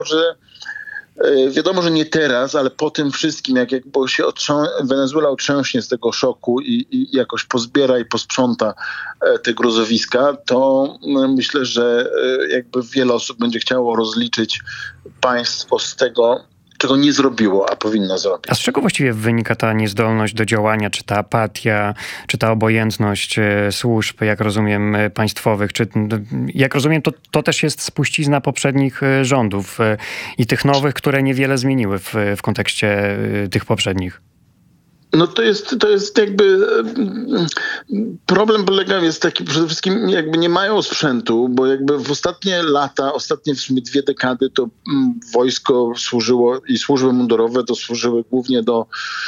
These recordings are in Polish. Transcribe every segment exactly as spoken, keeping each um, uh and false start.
że wiadomo, że nie teraz, ale po tym wszystkim, jak, jak bo się otrząs- Wenezuela otrzęśnie z tego szoku i, i jakoś pozbiera i posprząta te gruzowiska, to myślę, że jakby wiele osób będzie chciało rozliczyć państwo z tego, czego nie zrobiło, a powinno zrobić. A z czego właściwie wynika ta niezdolność do działania, czy ta apatia, czy ta obojętność służb, jak rozumiem, państwowych? Czy, jak rozumiem, to, to też jest spuścizna poprzednich rządów i tych nowych, które niewiele zmieniły w, w kontekście tych poprzednich. No to jest, to jest jakby problem polega jest taki, przede wszystkim jakby nie mają sprzętu, bo jakby w ostatnie lata, ostatnie w sumie dwie dekady to wojsko służyło i służby mundurowe to służyły głównie do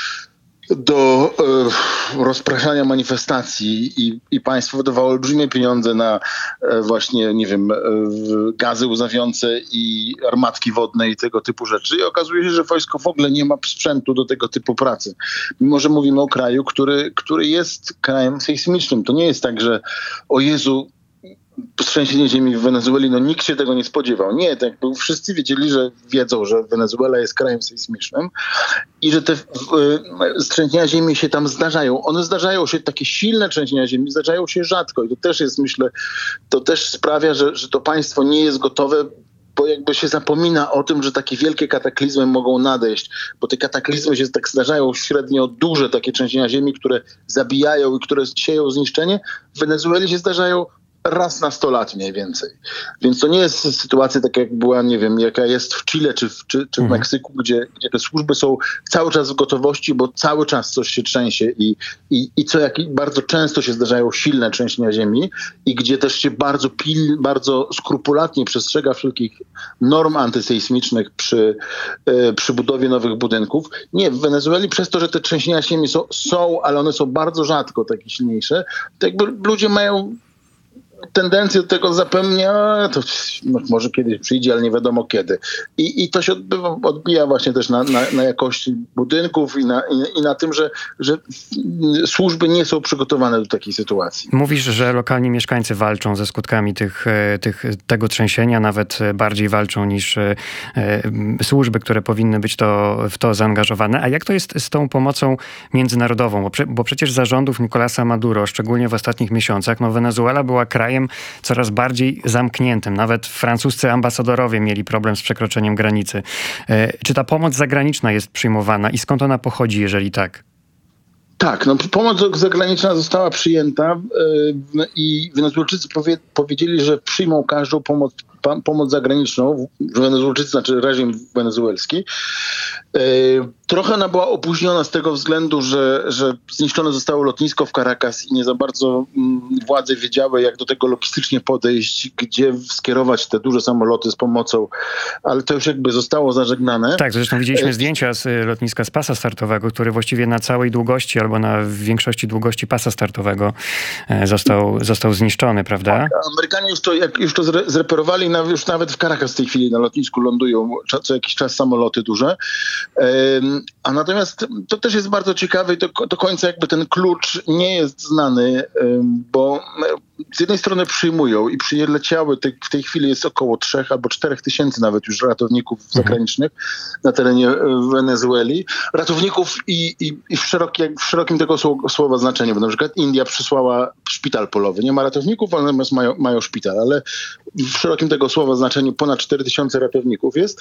do e, rozpraszania manifestacji i, i państwo wydawało olbrzymie pieniądze na e, właśnie, nie wiem, e, gazy łzawiące i armatki wodne i tego typu rzeczy. I okazuje się, że wojsko w ogóle nie ma sprzętu do tego typu pracy. Mimo że mówimy o kraju, który, który jest krajem sejsmicznym. To nie jest tak, że o Jezu, trzęsienie ziemi w Wenezueli, no nikt się tego nie spodziewał. Nie, tak jakby wszyscy wiedzieli, że wiedzą, że Wenezuela jest krajem sejsmicznym i że te trzęsienia ziemi się tam zdarzają. One zdarzają się, takie silne trzęsienia ziemi zdarzają się rzadko i to też jest, myślę, to też sprawia, że, że to państwo nie jest gotowe, bo jakby się zapomina o tym, że takie wielkie kataklizmy mogą nadejść, bo te kataklizmy się tak zdarzają średnio duże, takie trzęsienia ziemi, które zabijają i które sieją zniszczenie. W Wenezueli się zdarzają raz na sto lat mniej więcej. Więc to nie jest sytuacja taka, jak była, nie wiem, jaka jest w Chile czy w, czy, czy w Meksyku, gdzie, gdzie te służby są cały czas w gotowości, bo cały czas coś się trzęsie i, i, i co jak bardzo często się zdarzają silne trzęsienia ziemi i gdzie też się bardzo pil, bardzo skrupulatnie przestrzega wszelkich norm antysejsmicznych przy, e, przy budowie nowych budynków. Nie, w Wenezueli przez to, że te trzęsienia ziemi są, są, ale one są bardzo rzadko takie silniejsze, to jakby ludzie mają tendencję do tego zapewnia, to no, może kiedyś przyjdzie, ale nie wiadomo kiedy. I, i to się odbywa, odbija właśnie też na, na, na jakości budynków i na, i, i na tym, że, że służby nie są przygotowane do takiej sytuacji. Mówisz, że lokalni mieszkańcy walczą ze skutkami tych, tych, tego trzęsienia, nawet bardziej walczą niż e, służby, które powinny być to, w to zaangażowane. A jak to jest z tą pomocą międzynarodową? Bo, prze, bo przecież za rządów Nicolasa Maduro, szczególnie w ostatnich miesiącach, no Wenezuela była krajem coraz bardziej zamkniętym. Nawet francuscy ambasadorowie mieli problem z przekroczeniem granicy. Czy ta pomoc zagraniczna jest przyjmowana i skąd ona pochodzi, jeżeli tak? Tak, no pomoc zagraniczna została przyjęta yy, i Wenezuelczycy powie, powiedzieli, że przyjmą każdą pomoc, pa, pomoc zagraniczną, Wenezuelczycy, znaczy reżim wenezuelski. Yy, trochę ona była opóźniona z tego względu, że, że zniszczone zostało lotnisko w Caracas i nie za bardzo mm, władze wiedziały, jak do tego logistycznie podejść, gdzie skierować te duże samoloty z pomocą, ale to już jakby zostało zażegnane. Tak, zresztą widzieliśmy yy. zdjęcia z lotniska z pasa startowego, który właściwie na całej długości albo na większości długości pasa startowego został, został zniszczony, prawda? Tak, Amerykanie już to, jak, już to zreperowali, na, już nawet w Caracas w tej chwili na lotnisku lądują co jakiś czas samoloty duże. A natomiast to też jest bardzo ciekawe i do, do końca jakby ten klucz nie jest znany, bo z jednej strony przyjmują i przyleciały, w tej chwili jest około trzech albo czterech tysięcy nawet już ratowników mhm. zagranicznych na terenie Wenezueli. Ratowników i, i, i w, szerokie, w szerokim tego słowa znaczeniu, bo na przykład India przysłała szpital polowy. Nie ma ratowników, natomiast mają, mają szpital, ale w szerokim tego słowa znaczeniu ponad cztery tysiące ratowników jest.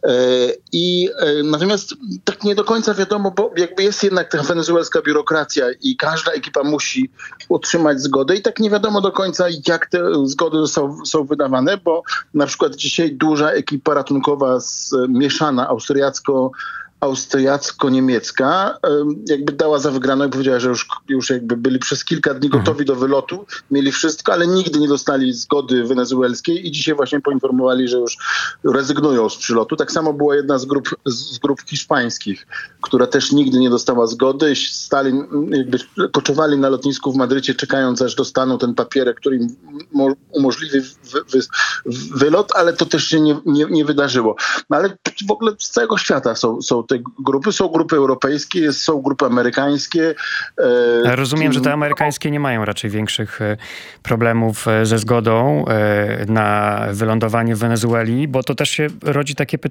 I natomiast tak nie do końca wiadomo, bo jakby jest jednak ta wenezuelska biurokracja i każda ekipa musi otrzymać zgodę i tak nie wiadomo do końca, jak te zgody są, są wydawane, bo na przykład dzisiaj duża ekipa ratunkowa z, mieszana austriacko austriacko-niemiecka jakby dała za wygraną i powiedziała, że już, już jakby byli przez kilka dni gotowi do wylotu, mieli wszystko, ale nigdy nie dostali zgody wenezuelskiej i dzisiaj właśnie poinformowali, że już rezygnują z przylotu. Tak samo była jedna z grup, z grup hiszpańskich, która też nigdy nie dostała zgody. Stali, jakby koczowali na lotnisku w Madrycie, czekając aż dostaną ten papierek, który im umożliwi wy, wy, wylot, ale to też się nie, nie, nie wydarzyło. No ale w ogóle z całego świata są, są te grupy. Są grupy europejskie, jest, są grupy amerykańskie. E, Rozumiem, że te amerykańskie nie mają raczej większych problemów ze zgodą na wylądowanie w Wenezueli, bo to też się rodzi takie pytanie,